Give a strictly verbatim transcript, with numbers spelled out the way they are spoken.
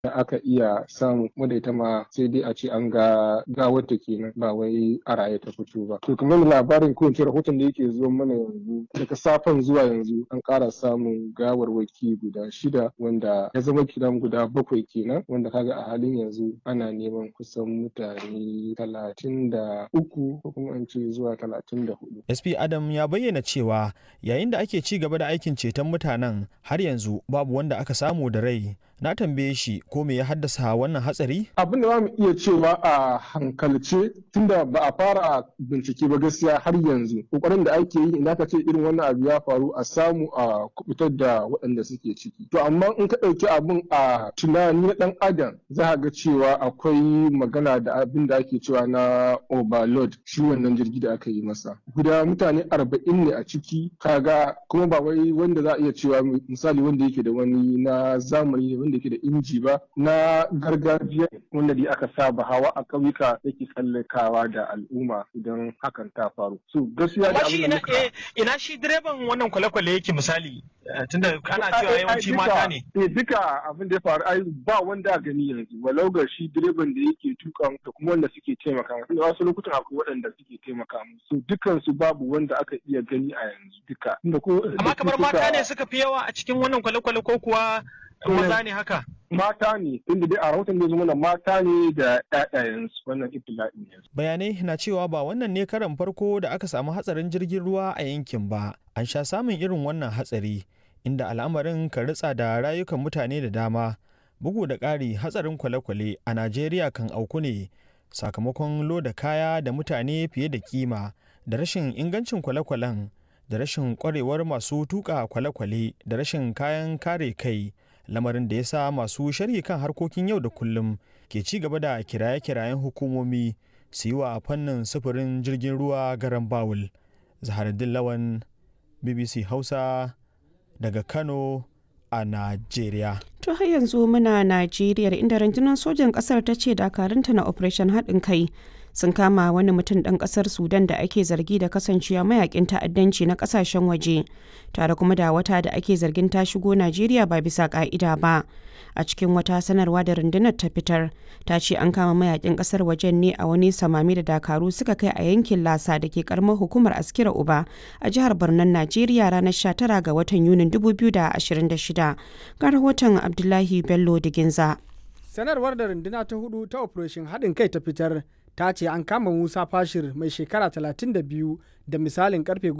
da aka iya samu wanda ita ma sai dai a ce an ga gawarta kenan ba wai a raye ta fito ba. To kamar labarin ko ince rahoton da yake zuwa mana yanzu daga safen zuwa yanzu an ƙara samun gawarwaki guda shida wanda ya zama kiran guda bakwai kenan wanda kaga a halin yanzu ana neman kusan mutane talatin da uku ko kuma an ce zuwa talatin da hudu. S P Adam ya bayyana cewa yayin da ake ci gaba da aikin ceton mutanen har yanzu babu wanda aka samu da rai. Na tambaye shi ko me ya haddasa wannan hatsari? Abin da za mu iya cewa a hankalce tunda ba a fara bincike ba gaskiya har yanzu kokarin da ake yi idan ka ce irin wannan abu ya faru a samu a kubutar da waɗanda suke ciki. To amma in ka ɗauki abin a tunani na ɗan adam za ka ga cewa akwai magana da abin da ake cewa na overload shi wannan jirgi da aka yi masa. Guda mutane arba'in ne a ciki kaga kuma ba wai wanda za a iya cewa misali wanda yake da wani na zamani wanda yake da inji ba na gargajiya wanda dai aka saba hawa a ƙauyuka yake tsallakawa da al'umma idan hakan ta faru. So gaskiya da abin da muka ina shi direban wannan kwale-kwale yake misali tunda ana cewa yawanci mata ne. Eh duka abin da ya faru ai ba wanda gani yanzu walau ga shi direban da yake tuka da kuma wanda suke taimaka musu. Wasu lokutan akwai waɗanda suke taimaka musu. Dukan su babu wanda aka iya gani a yanzu duka. Amma kamar mata ne suka fi yawa a cikin wannan kwale-kwale ko kuwa maza ne haka? Mata ne, inda dai a rahoton da zuma mata ne da ƴaƴayensu wannan ibtila'in ne. Bayanai na cewa ba wannan ne karan farko da aka samu hatsarin jirgin ruwa a yankin ba. An sha samun irin wannan hatsari inda al'amarin kan ritsa da rayukan mutane da dama. Bugu da ƙari hatsarin kwale-kwale a Najeriya kan auku ne sakamakon loda kaya da mutane fiye da kima da rashin ingancin kwale-kwalen da rashin ƙwarewar masu tuƙa kwale-kwale da rashin kayan kare kai. Lamarin da ya sa masu sharhi kan harkokin yau da kullum ke ci gaba da kiraye-kirayen hukumomi su yi wa fannin sufurin jirgin ruwa garan bawul. Zaharuddin Lawan, B B C Hausa daga Kano a Najeriya. To har yanzu muna Najeriya inda rundunar sojan ƙasar ta ce dakarunta na Operation haɗin kai sun kama wani mutum ɗan ƙasar Sudan da ake zargi da kasancewa mayakin ta'addanci na ƙasashen waje tare kuma da wata da ake zargin ta shigo Najeriya ba bisa ƙa'ida ba. A cikin wata sanarwa da rundunar ta fitar ta ce an kama mayakin ƙasar wajen ne a wani samami da dakaru suka kai a yankin Lasa da ke karamar hukumar Askira Uba a jihar Borno Najeriya ranar sha tara ga watan Yunin dubu biyu da ashirin da shida. Ga rahoton Abdullahi Bello Diginza. Sanarwar da runduna ta hudu ta Operation haɗin kai ta fitar ta ce an kama Musa Fashir mai shekara talatin da biyu da misalin karfe